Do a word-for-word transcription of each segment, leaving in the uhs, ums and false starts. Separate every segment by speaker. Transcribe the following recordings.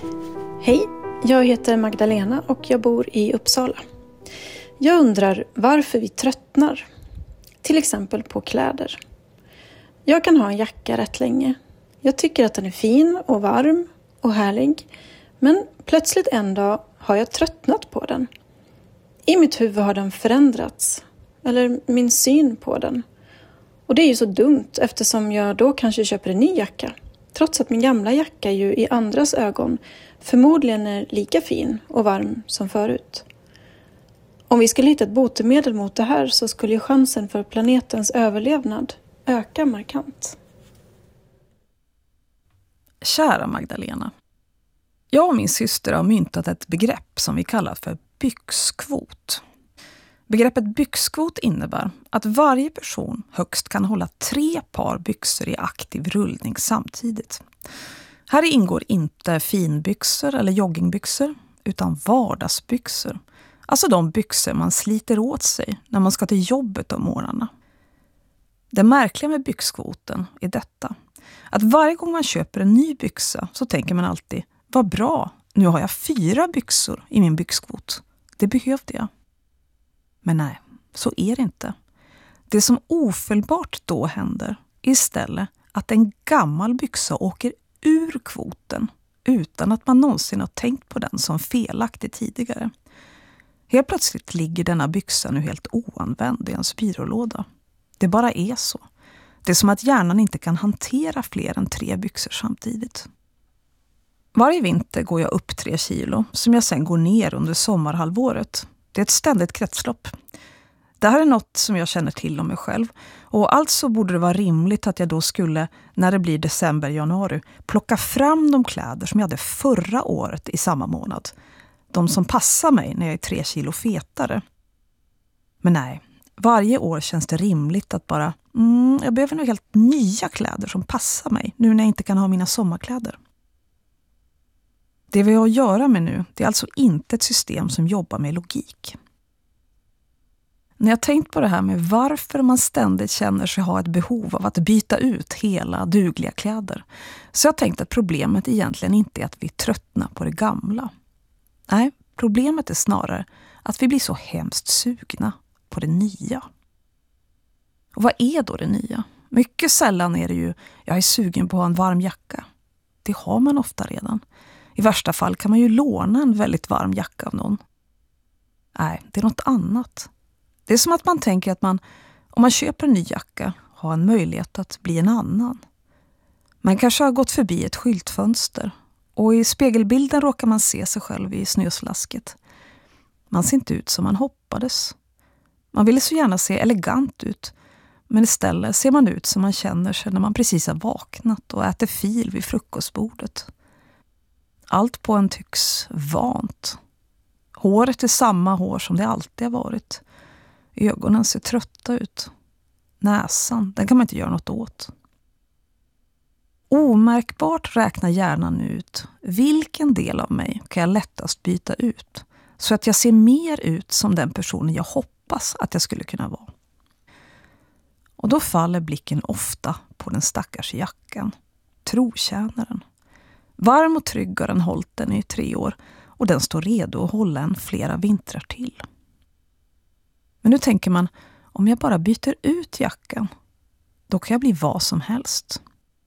Speaker 1: Hej, jag heter Magdalena och jag bor i Uppsala. Jag undrar varför vi tröttnar, till exempel på kläder. Jag kan ha en jacka rätt länge. Jag tycker att den är fin och varm och härlig, men plötsligt en dag har jag tröttnat på den. I mitt huvud har den förändrats, eller min syn på den. Och det är ju så dumt eftersom jag då kanske köper en ny jacka. Trots att min gamla jacka ju i andras ögon förmodligen är lika fin och varm som förut. Om vi skulle hitta ett botemedel mot det här så skulle ju chansen för planetens överlevnad öka markant.
Speaker 2: Kära Magdalena. Jag och min syster har myntat ett begrepp som vi kallar för byxkvot. Begreppet byxkvot innebär att varje person högst kan hålla tre par byxor i aktiv rullning samtidigt. Här ingår inte finbyxor eller joggingbyxor utan vardagsbyxor. Alltså de byxor man sliter åt sig när man ska till jobbet om morgnarna. Det märkliga med byxkvoten är detta. Att varje gång man köper en ny byxa så tänker man alltid, vad bra, nu har jag fyra byxor i min byxkvot. Det behövde jag. Men nej, så är det inte. Det som ofelbart då händer är istället att en gammal byxa åker ur kvoten utan att man någonsin har tänkt på den som felaktig tidigare. Helt plötsligt ligger denna byxa nu helt oanvänd i ens byrålåda. Det bara är så. Det är som att hjärnan inte kan hantera fler än tre byxor samtidigt. Varje vinter går jag upp tre kilo som jag sen går ner under sommarhalvåret. Det är ett ständigt kretslopp. Det här är något som jag känner till om mig själv. Och alltså borde det vara rimligt att jag då skulle, när det blir december, januari, plocka fram de kläder som jag hade förra året i samma månad. De som passar mig när jag är tre kilo fetare. Men nej, varje år känns det rimligt att bara, mm, jag behöver nog helt nya kläder som passar mig nu när jag inte kan ha mina sommarkläder. Det vi har att göra med nu, det är alltså inte ett system som jobbar med logik. När jag tänkt på det här med varför man ständigt känner sig ha ett behov av att byta ut hela dugliga kläder, så jag tänkt att problemet egentligen inte är att vi tröttnar på det gamla. Nej, problemet är snarare att vi blir så hemskt sugna på det nya. Och vad är då det nya? Mycket sällan är det ju, jag är sugen på att ha en varm jacka. Det har man ofta redan. I värsta fall kan man ju låna en väldigt varm jacka av någon. Nej, det är något annat. Det är som att man tänker att man, om man köper en ny jacka, har en möjlighet att bli en annan. Man kanske har gått förbi ett skyltfönster och i spegelbilden råkar man se sig själv i snöslasket. Man ser inte ut som man hoppades. Man ville så gärna se elegant ut, men istället ser man ut som man känner sig när man precis har vaknat och äter fil vid frukostbordet. Allt på en tycks vant. Håret är samma hår som det alltid har varit. Ögonen ser trötta ut. Näsan, den kan man inte göra något åt. Omärkbart räknar hjärnan ut vilken del av mig kan jag lättast byta ut. Så att jag ser mer ut som den personen jag hoppas att jag skulle kunna vara. Och då faller blicken ofta på den stackars jackan. Trotjänaren. Varm och trygg har den hållit den i tre år och den står redo att hålla en flera vintrar till. Men nu tänker man, om jag bara byter ut jackan, då kan jag bli vad som helst.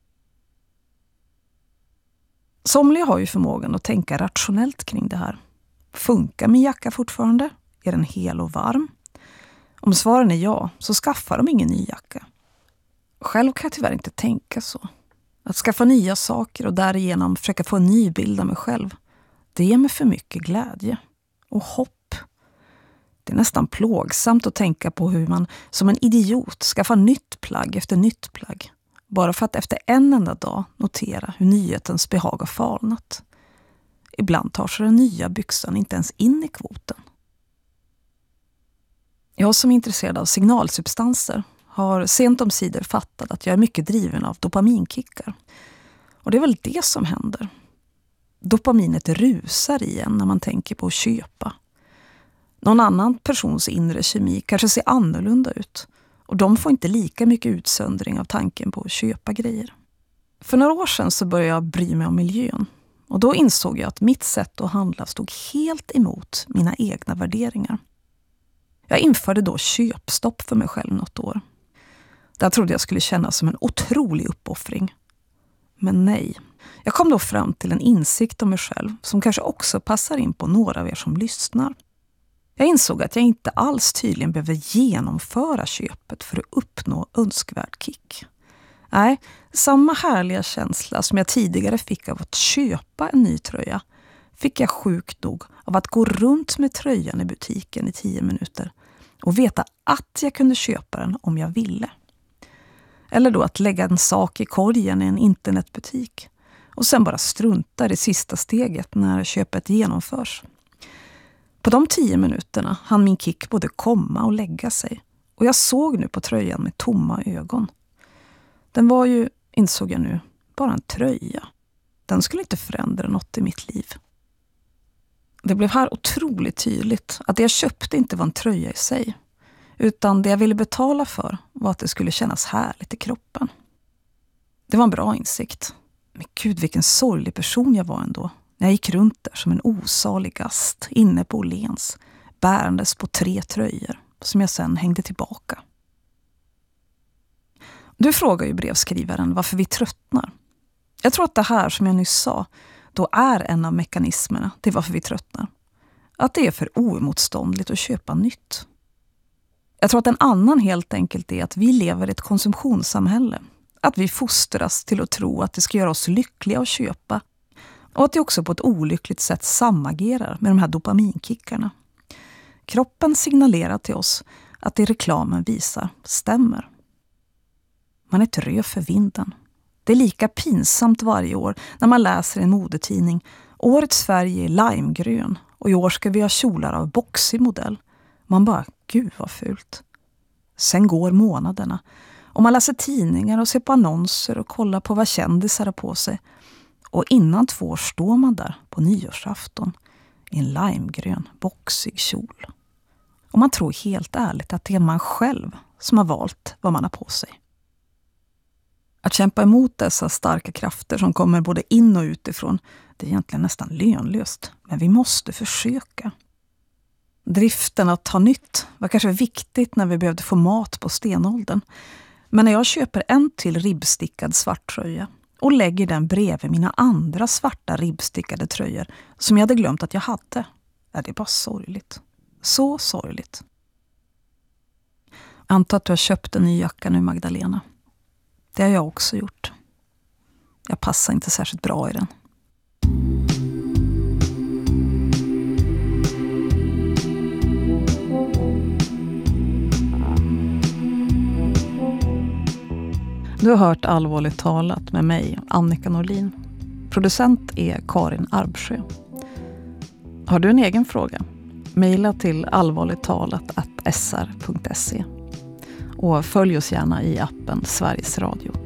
Speaker 2: Somliga har ju förmågan att tänka rationellt kring det här. Funkar min jacka fortfarande? Är den hel och varm? Om svaren är ja, så skaffar de ingen ny jacka. Själv kan jag tyvärr inte tänka så. Att skaffa nya saker och därigenom försöka få en ny bild av mig själv, det ger mig för mycket glädje och hopp. Det är nästan plågsamt att tänka på hur man som en idiot skaffar nytt plagg efter nytt plagg. Bara för att efter en enda dag notera hur nyhetens behag har falnat. Ibland tar sig den nya byxan inte ens in i kvoten. Jag som är intresserad av signalsubstanser har sent om sidor fattat att jag är mycket driven av dopaminkickar. Och det är väl det som händer. Dopaminet rusar igen när man tänker på att köpa. Någon annan persons inre kemi kanske ser annorlunda ut. Och de får inte lika mycket utsöndring av tanken på att köpa grejer. För några år sedan så började jag bry mig om miljön. Och då insåg jag att mitt sätt att handla stod helt emot mina egna värderingar. Jag införde då köpstopp för mig själv något år. Det trodde jag skulle kännas som en otrolig uppoffring. Men nej, jag kom då fram till en insikt om mig själv som kanske också passar in på några av er som lyssnar. Jag insåg att jag inte alls tydligen behöver genomföra köpet för att uppnå önskvärd kick. Nej, samma härliga känsla som jag tidigare fick av att köpa en ny tröja fick jag sjukt nog av att gå runt med tröjan i butiken i tio minuter och veta att jag kunde köpa den om jag ville. Eller då att lägga en sak i korgen i en internetbutik och sen bara strunta i det sista steget när köpet genomförs. På de tio minuterna hann min kick både komma och lägga sig och jag såg nu på tröjan med tomma ögon. Den var ju, insåg jag nu, bara en tröja. Den skulle inte förändra något i mitt liv. Det blev här otroligt tydligt att det jag köpte inte var en tröja i sig. Utan det jag ville betala för var att det skulle kännas härligt i kroppen. Det var en bra insikt. Men gud, vilken sorglig person jag var ändå. När jag gick runt där som en osalig gast inne på Åhléns, bärandes på tre tröjor som jag sen hängde tillbaka. Du frågar ju brevskrivaren varför vi tröttnar. Jag tror att det här som jag nyss sa då är en av mekanismerna till varför vi tröttnar. Att det är för oemotståndligt att köpa nytt. Jag tror att en annan helt enkelt är att vi lever i ett konsumtionssamhälle. Att vi fostras till att tro att det ska göra oss lyckliga att köpa. Och att det också på ett olyckligt sätt samagerar med de här dopaminkickarna. Kroppen signalerar till oss att det reklamen visar stämmer. Man är trö för vinden. Det är lika pinsamt varje år när man läser en modetidning. Årets färg är limegrön och i år ska vi ha kjolar av boxig modell. Man bara, gud vad fult. Sen går månaderna och man läser tidningar och ser på annonser och kollar på vad kändisar har på sig. Och innan två år står man där på nyårsafton i en limegrön boxig kjol. Och man tror helt ärligt att det är man själv som har valt vad man har på sig. Att kämpa emot dessa starka krafter som kommer både in och utifrån, det är egentligen nästan lönlöst. Men vi måste försöka. Driften att ta nytt var kanske viktigt när vi behövde få mat på stenåldern. Men när jag köper en till ribbstickad svart tröja och lägger den bredvid mina andra svarta ribbstickade tröjor som jag hade glömt att jag hade, är det bara sorgligt. Så sorgligt. Anta att du har köpt en ny jacka nu, Magdalena. Det har jag också gjort. Jag passar inte särskilt bra i den. Du har hört Allvarligt talat med mig, Annika Norlin. Producent är Karin Arbsjö. Har du en egen fråga? Maila till allvarligttalat at s r punkt se och följ oss gärna i appen Sveriges Radio.